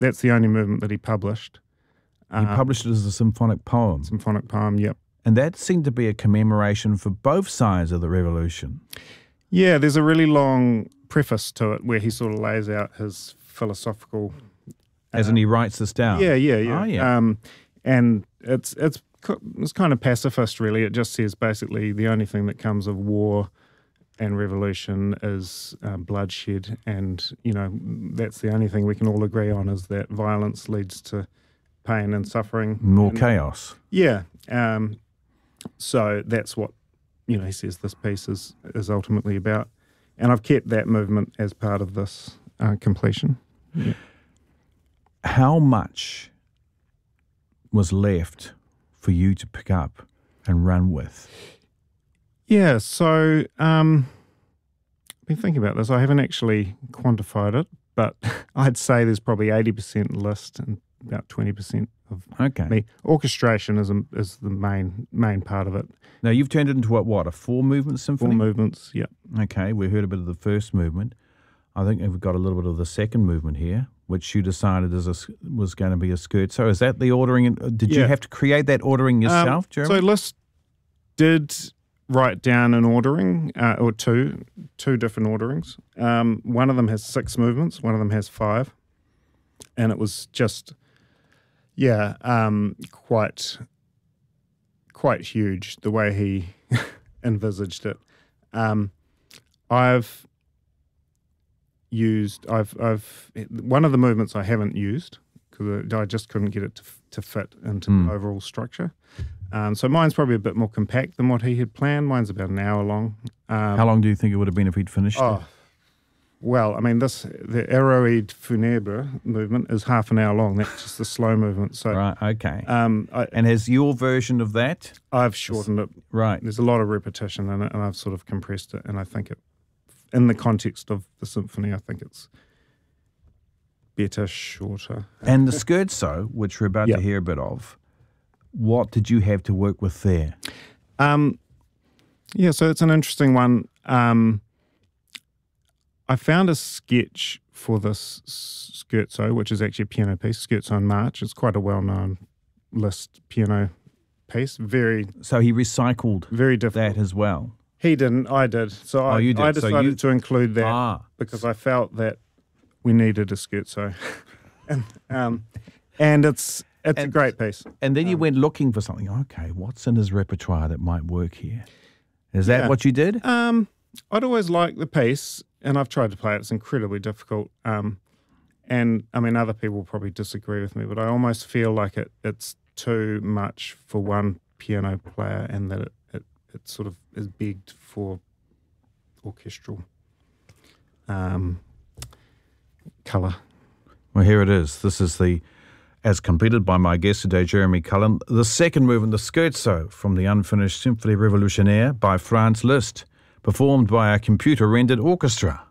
That's the only movement that he published. He published it as a symphonic poem. Symphonic poem, yep. And that seemed to be a commemoration for both sides of the revolution. Yeah, there's a really long preface to it where he sort of lays out his philosophical... As in he writes this down? Yeah. Oh, yeah. And it's kind of pacifist, really. It just says basically the only thing that comes of war and revolution is bloodshed, and, you know, that's the only thing we can all agree on, is that violence leads to pain and suffering. More chaos. Yeah. So that's what, you know, he says this piece is ultimately about. And I've kept that movement as part of this completion. Yeah. How much was left for you to pick up and run with? Yeah, so I've been thinking about this. I haven't actually quantified it, but I'd say there's probably 80% list and about 20% of me. Orchestration is the main part of it. Now, you've turned it into what, a 4-movement symphony? 4 movements, yeah. Okay, we heard a bit of the first movement. I think we've got a little bit of the second movement here, which you decided was going to be a scherzo. Is that the ordering? Did you have to create that ordering yourself, Jeremy? So Liszt did write down an ordering, or two different orderings. One of them has 6 movements, one of them has 5. And it was just, quite huge, the way he envisaged it. I've one of the movements I haven't used because I just couldn't get it to fit into the overall structure. So mine's probably a bit more compact than what he had planned. Mine's about an hour long. How long do you think it would have been if he'd finished it? Well, I mean, the Héroïde Funèbre movement is half an hour long. That's just the slow movement. So, right, okay. And has your version of that? I've shortened it. Right. There's a lot of repetition in it, and I've sort of compressed it, and I think in the context of the symphony, I think it's better, shorter. And the scherzo, which we're about to hear a bit of, what did you have to work with there? So it's an interesting one. I found a sketch for this scherzo, which is actually a piano piece, Scherzo in March. It's quite a well-known Liszt piano piece. So he recycled very difficult. that as well? He didn't, I did. So I decided to include that because I felt that we needed a scherzo. and it's a great piece. And then you went looking for something. Okay, what's in his repertoire that might work here? Is that what you did? I'd always liked the piece, and I've tried to play it. It's incredibly difficult. And, I mean, other people probably disagree with me, but I almost feel like it's too much for one piano player, and that it sort of is begged for orchestral colour. Well, here it is. This is as completed by my guest today, Jeremy Cullen, the second movement, the Scherzo from the unfinished Symphonie Révolutionnaire by Franz Liszt, performed by a computer-rendered orchestra.